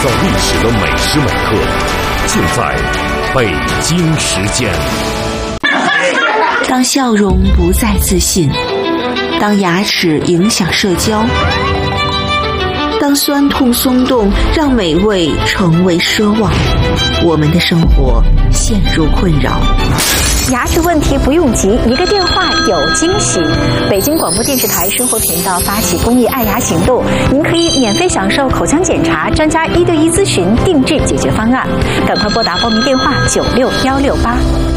造历史的每时每刻，尽在北京时间。 当笑容不再自信，当牙齿影响社交，当酸痛松动让美味成为奢望，我们的生活陷入困扰。 牙齿问题不用急，一个电话有惊喜。北京广播电视台生活频道发起公益爱牙行动，您可以免费享受口腔检查、专家1对1咨询、定制解决方案。赶快拨打报名电话96-168。